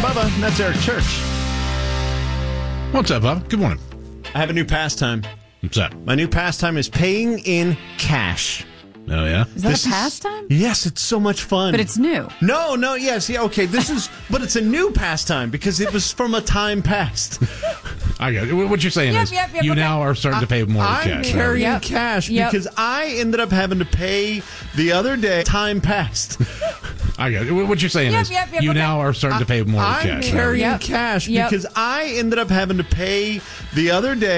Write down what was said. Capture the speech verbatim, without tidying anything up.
Bubba, and that's Eric Church. What's up, Bubba? Good morning. I have a new pastime. What's up? My new pastime is paying in cash. Oh, yeah? Is that This a is- pastime? Yes, it's so much fun. But it's new. No, no, yes, yeah, okay. This is, but it's a new pastime because it was from a time past. I got it. What you're saying Yep, is yep, yep, you okay. now are starting to pay more I'm cash. carrying Yep. cash Yep. because I ended up having to pay the other day time past. I got it. What you're saying Yep, is yep, yep, you okay. now are starting to pay more I'm cash. carrying Yep. cash Yep. because I ended up having to pay the other day